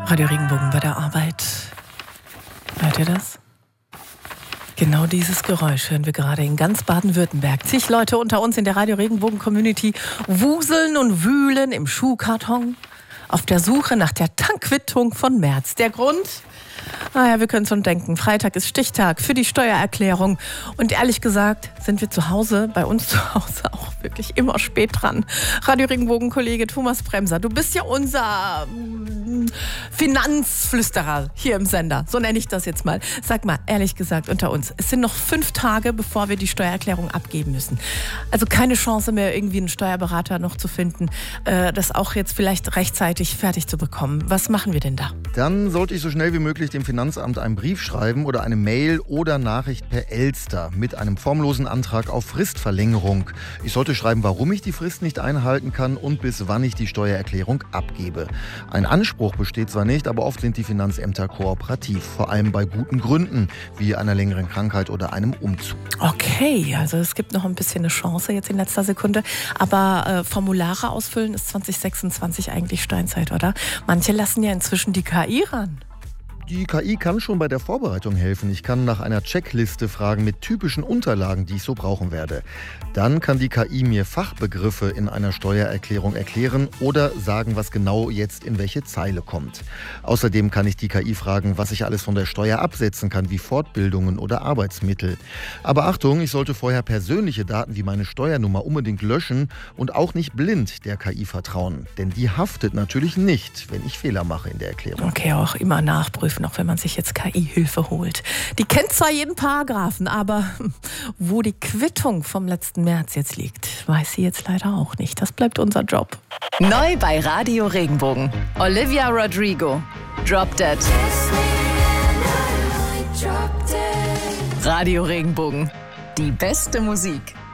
Radio Regenbogen bei der Arbeit. Hört ihr das? Genau dieses Geräusch hören wir gerade in ganz Baden-Württemberg. Zig Leute unter uns in der Radio Regenbogen Community wuseln und wühlen im Schuhkarton auf der Suche nach der Tankquittung von März. Der Grund? Naja, wir können es schon denken. Freitag ist Stichtag für die Steuererklärung. Und ehrlich gesagt sind wir zu Hause, bei uns zu Hause auch wirklich immer spät dran. Radio Regenbogen-Kollege Thomas Bremser, du bist ja unser Finanzflüsterer hier im Sender. So nenne ich das jetzt mal. Sag mal, ehrlich gesagt, unter uns. Es sind noch 5 Tage, bevor wir die Steuererklärung abgeben müssen. Also keine Chance mehr, irgendwie einen Steuerberater noch zu finden, das auch jetzt vielleicht rechtzeitig fertig zu bekommen. Was machen wir denn da? Dann sollte ich so schnell wie möglich dem Finanzamt einen Brief schreiben oder eine Mail oder Nachricht per Elster mit einem formlosen Antrag auf Fristverlängerung. Ich sollte schreiben, warum ich die Frist nicht einhalten kann und bis wann ich die Steuererklärung abgebe. Ein Anspruch besteht zwar nicht, aber oft sind die Finanzämter kooperativ, vor allem bei guten Gründen, wie einer längeren Krankheit oder einem Umzug. Okay, also es gibt noch ein bisschen eine Chance jetzt in letzter Sekunde, aber Formulare ausfüllen ist 2026 eigentlich Steinzeit, oder? Manche lassen ja inzwischen die KI ran. Die KI kann schon bei der Vorbereitung helfen. Ich kann nach einer Checkliste fragen mit typischen Unterlagen, die ich so brauchen werde. Dann kann die KI mir Fachbegriffe in einer Steuererklärung erklären oder sagen, was genau jetzt in welche Zeile kommt. Außerdem kann ich die KI fragen, was ich alles von der Steuer absetzen kann, wie Fortbildungen oder Arbeitsmittel. Aber Achtung, ich sollte vorher persönliche Daten wie meine Steuernummer unbedingt löschen und auch nicht blind der KI vertrauen. Denn die haftet natürlich nicht, wenn ich Fehler mache in der Erklärung. Okay, auch immer nachprüfen, auch wenn man sich jetzt KI-Hilfe holt. Die kennt zwar jeden Paragraphen, aber wo die Quittung vom letzten März jetzt liegt, weiß sie jetzt leider auch nicht. Das bleibt unser Job. Neu bei Radio Regenbogen. Olivia Rodrigo. Drop Dead. Radio Regenbogen. Die beste Musik.